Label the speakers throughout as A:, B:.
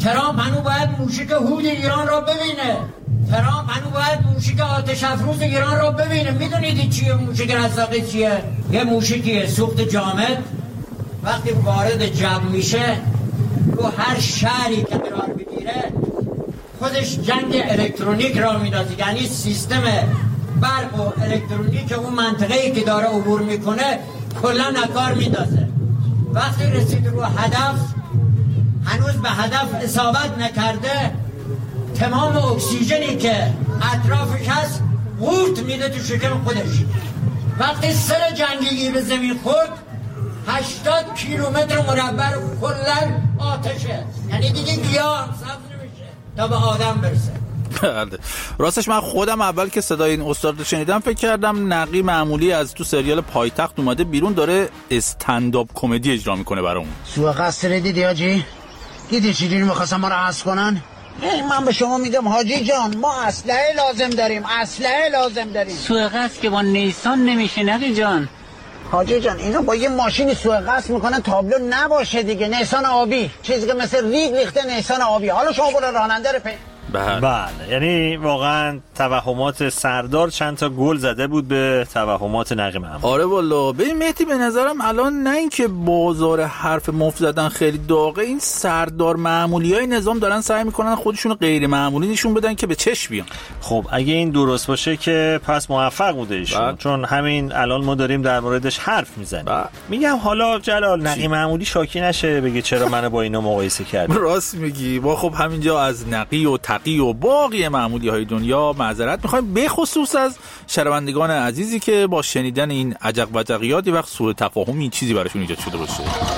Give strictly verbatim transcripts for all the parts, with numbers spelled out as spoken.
A: ترامپ هنو باید موشک هود ایران را ببینه. ترامپ هنو باید موشک آتش افروز ایران را ببینه. میدونید چیه موشک رزاقی چیه؟ یه موشکیه سوخت جامد، وقتی وارد جو میشه رو هر شهری که قرار بگیره خودش جنگ الکترونیک را میدازه، یعنی سیستم برق و الکترونیک اون منطقه‌ای که داره عبور میکنه کلا نکار میدازه. وقتی رسید رو هدف هنوز به هدف اصابت نکرده، تمام اکسیژنی که اطرافش هست قورت میده تو شکم خودش. وقتی سر جنگی به زمین خورد هشتاد کیلومتر مربع کلا آتشه، یعنی دیگه گیاه هم سبز نمیشه تا به آدم برسه.
B: بله راستش من خودم اول که صدای این استاد رو شنیدم فکر کردم نقی معمولی از تو سریال پایتخت اومده بیرون داره استندآپ کمدی اجرا میکنه برامون.
C: سوء قصد دیدی حاجی؟ دیدی چجوری می‌خواستن ما رو حذف کنن؟ من به شما میگم حاجی جان ما اسلحه لازم داریم، اسلحه لازم داریم.
D: سوء قصد که با نیسان نمیشه نقی جان.
C: حاجی جان اینا با یه ماشینی سوء قصد میکنن تابلو نباشه دیگه، نیسان آبی، چیزی که مثل ریگ ریخته نیسان آبی. حالا شما برو راننده رو پی
E: بله. بله یعنی واقعا توهمات سردار چند تا گل زده بود به توهمات نقی معمولی.
B: آره والله. ببین مهدی به نظرم الان نه اینکه بازار حرف مفت زدن خیلی داغه، این سردار معمولیای نظام دارن سعی میکنن خودشونو غیر معمولی نشون بدن که به چش بیان.
E: خب اگه این درست باشه که پس موفق بوده ایشون،
B: بله.
E: چون همین الان ما داریم در موردش حرف میزنیم. بله. میگم حالا جلال نقی معمولی شاکی نشه بگه چرا منو با اینا مقایسه کردی.
B: راست میگی. ما خب همینجا از نقی و تقی و باقی معمولی های دنیا معذرت میخوایم، به خصوص از شنوندگان عزیزی که با شنیدن این عجق وجقیات یه وقت سوء تفاهم این چیزی براشون ایجاد شده باشه.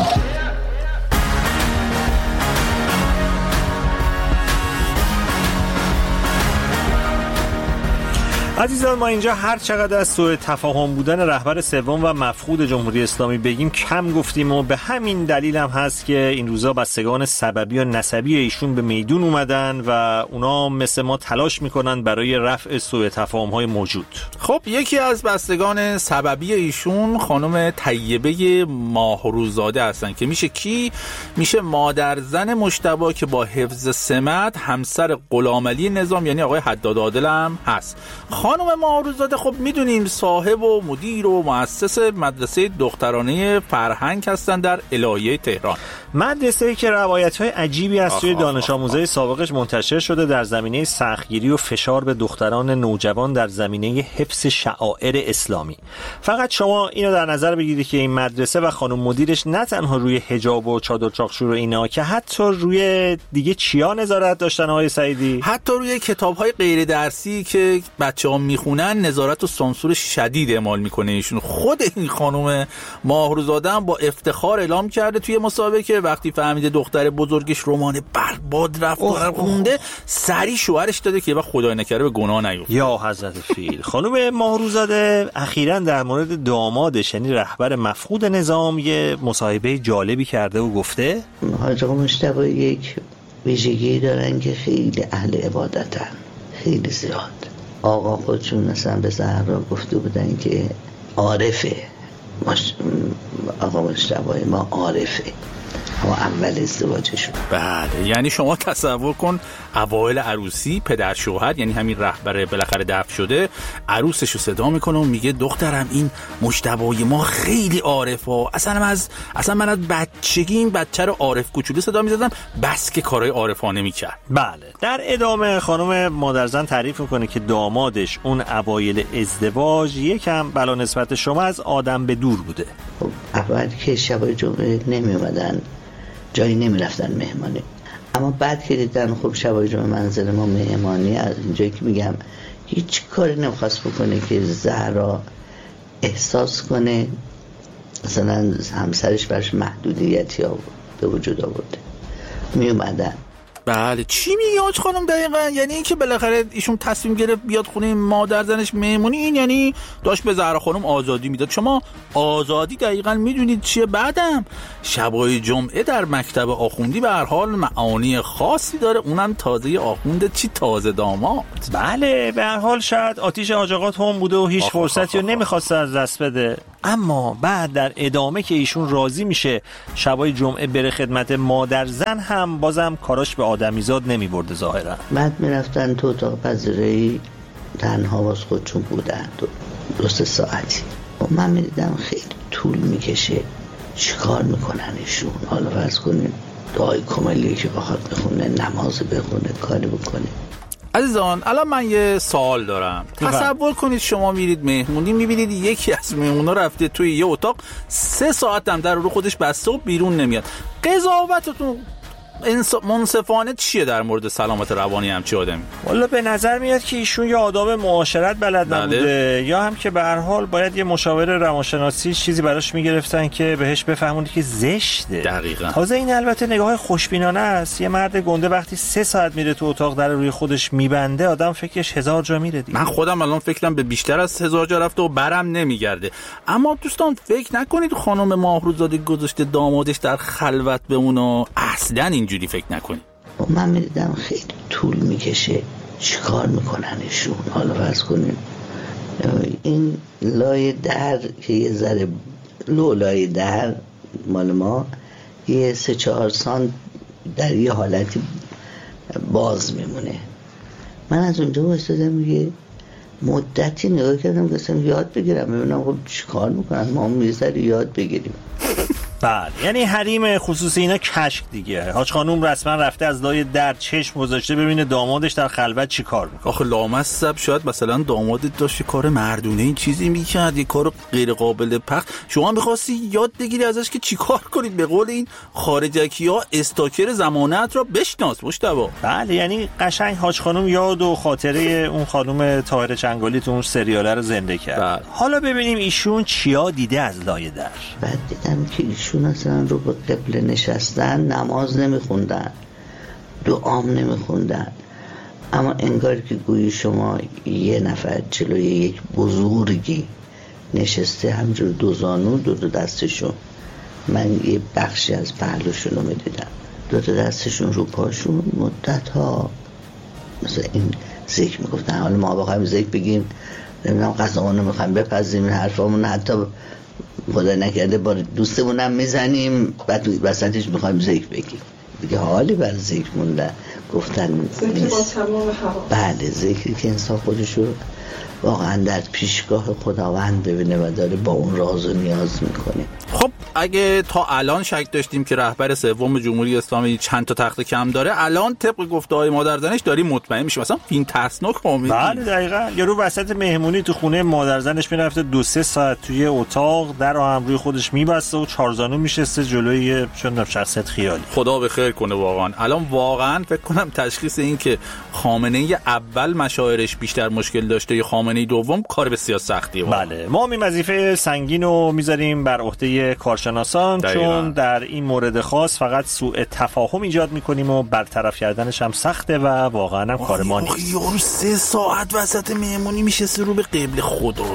E: عزیزان ما اینجا هر چقدر از سوء تفاهم بودن رهبر سوم و مفقود جمهوری اسلامی بگیم کم گفتیم و به همین دلیل هم هست که این روزا بستگان سببی و نسبی ایشون به میدون اومدن و اونا مثل ما تلاش میکنن برای رفع سوء تفاهم های موجود.
B: خب یکی از بستگان سببی ایشون خانم طیبه ماهروزاده هستن که میشه کی؟ میشه مادر زن مجتبی که با حفظ سمت همسر غلامعلی نظام یعنی آقای حداد عادل هم هست. خانم ماهروزاده خب میدونیم صاحب و مدیر و مؤسس مدرسه دخترانه فرهنگ هستن در الهیه تهران.
E: مدرسه‌ای که روایت‌های عجیبی از سوی دانش آموزای سابقش منتشر شده در زمینه سختگیری و فشار به دختران نوجوان در زمینه حفظ شعائر اسلامی. فقط شما اینو در نظر بگیرید که این مدرسه و خانم مدیرش نه تنها روی حجاب و چادر چاقچور و اینا که حتی روی دیگه چیا نظارت داشتن آقای سعیدی؟
B: حتی روی کتاب‌های غیر درسی که بچه‌ها میخونن نظارت و سانسور شدید اعمال میکنه ایشون. خود این خانم ماهروزاده هم با افتخار اعلام کرده توی مسابقه وقتی فهمیده دختر بزرگش رمان برباد رفت و خونده سری شوهرش داده که وقت خدای نکره به گناه نیفته.
E: یا حضرت فیل. خانم ماهروزاده اخیراً در مورد دامادش یعنی رهبر مفقود نظام یه مصاحبه جالبی کرده و گفته
F: حاج آقا مجتبی یک ویژگی دارن که خیلی اهل عبادتن، خیلی زیاد. آقا خودشون مثلا به زهرا گفته بودن که عارفه، مش... آقا مجتبی ما عارفه و اول ازدواجشون.
B: بله یعنی شما تصور کن اوایل عروسی پدر شوهر یعنی همین رهبر بالاخره دفن شده عروسشو صدا میکنه و میگه دخترم این مجتبی ما خیلی عارفه، اصلا من از اصلا من از بچگی این بچه رو عارف کوچولو صدا میزدم بس که کارهای عارفانه میکرد.
E: بله در ادامه خانم مادرزن تعریف میکنه که دامادش اون اوایل ازدواج یکم بلا نسبت شما از آدم به دور بوده.
F: خب اول که شب جمعه نمی اومدن جایی نمی رفتن مهمانی، اما بعد که دیدن خب شبای جمعه منزل ما مهمانی از اینجایی که میگم هیچ کاری نمیخواست بکنه که زهرا احساس کنه مثلا همسرش برش محدودیتی به وجود آورده. می اومدن.
B: بله چی میگی آج خانم دقیقا؟ یعنی این که بالاخره ایشون تصمیم گرفت بیاد خونه مادر زنش مهمونی، این یعنی داشت به زهرا خانم آزادی میداد. شما آزادی دقیقا میدونید چیه؟ بعدم شبای جمعه در مکتب آخوندی به هر حال معانی خاصی داره، اونم تازه آخونده چی تازه داماد.
E: بله به هر حال شاید آتیش حاج آقا هم بوده و هیچ فرصتی رو نمیخواسته از دست بده. اما بعد در ادامه که ایشون راضی میشه شبای جمعه بره خدمت مادر زن هم بازم کاراش به آدمیزاد نمی برده ظاهرا.
F: بعد میرفتن تو اتاق پذیرایی تنها باز خودشون بودن دو, دو سه ساعتی و من میدیدم خیلی طول میکشه چیکار میکنن ایشون. حالا فرض کنید دعای کمالی که بخواد بخونه، نماز بخونه، کاری بکنه.
B: عزیزان الان من یه سوال دارم. تصور کنید شما میرید مهمونی، میبینید یکی از مهمونا رفته توی یه اتاق سه ساعت هم در رو خودش بسته و بیرون نمیاد. قضاوتتون منصفانه چیه در مورد سلامت روانی همچی آدمی؟
E: والا به نظر میاد که ایشون یا آداب معاشرت بلد نبوده یا هم که به هر حال باید یه مشاور روانشناسی چیزی براش میگرفتن که بهش بفهمونه که زشته.
B: دقیقاً.
E: تازه این البته نگاه خوشبینانه است. یه مرد گنده وقتی سه ساعت میره تو اتاق در روی خودش میبنده آدم فکرش هزار جا میره دیگه.
B: من خودم الان فکرم به بیشتر از هزار جا رفته و برم نمیگرده. اما دوستان فکر نکنید خانم ماهروزاده گذاشته دامادش در خلوت بمونه، اصلا اینجوری فکر نکنید.
F: من میدیدم خیلی طول میکشه چیکار میکنن ایشون. حالا فرض کنید این لای در که یه ذره لو لای در مال ما یه سه چهار سان در یه حالتی باز میمونه. من از اونجا واسدم یه مدتی نگاه کردم گفتم یاد بگیرم ببینم خب چیکار میکنن، ما هم میذاری یاد بگیریم.
E: بله یعنی حریم خصوصی اینا کشک دیگه. حاج خانوم رسما رفته از لای در چشم گذاشته ببینه دامادش در خلوت چی کار میکنه.
B: آخه لامصب شاید مثلا دامادت داشت کار مردونه این چیزی میکرد، یه کار غیر قابل پخش، شما میخواستی یاد بگیری ازش که چی کار کنید. به قول این خارجکی ها استاکر زمانت را بشناس مجتبی.
E: بله یعنی قشنگ حاج خانوم یاد و خاطره اون خانوم طاهر چنگالی تو اون سریاله رو زنده کرد. بله. حالا ببینیم ایشون چیا دیده از لای در.
F: بعد دیدم که ایشون اصلا رو به قبله نشستن، نماز نمیخوندن، دعام نمیخوندن، اما انگار که گویی شما یه نفر جلوی یک بزرگی نشسته همجور دو زانو دو دو دستشون، من یه بخشی از پهلوشون رو میدیدم، دو دو دستشون رو پاشون مدت ها مثلا این ذکر میگفتن. حالا ما بخوایم ذکر بگیم نمیدونم قضامون رو میخوایم بپذیم حرفامون حتی خدا نکرده با دوستمونم میزنیم بعد وسطش میخوایم ذکر بگیم دیگه حالی بر ذکر مونده گفتن نیست. بله ذکری که انسان خودشو واقعا در پیشگاه خداوند ببینه و داره با اون راز و نیاز میکنه.
B: خب اگه تا الان شک داشتیم که رهبر سوم جمهوری اسلامی چند تا تخت کم داره، الان طبق گفته‌های مادرزنش داریم مطمئن میشیم مثلا فیلم ترسناک کامل.
E: بله دقیقاً. یارو وسط مهمونی تو خونه مادرزنش میرفته دو سه ساعت توی اتاق در رو هم روی خودش میبسته و چارزانو میشسته جلوی چون شخصیت خیالی.
B: خدا به خیر کنه واقعا. الان واقعا فکر کنم تشخیص این که خامنه‌ای اول مشاعرش بیشتر مشکل داشته یا خامنه‌ای دوم کار بسیار سختیه.
E: بله ما می وظیفه سنگین رو میذاریم بر عهده کارشناسان دقیقا. چون در این مورد خاص فقط سوء تفاهم ایجاد میکنیم و برطرف کردنش هم سخته و واقعا هم کار ما نیست.
B: یارو سه ساعت وسط مهمونی میشسته رو به قبله خدا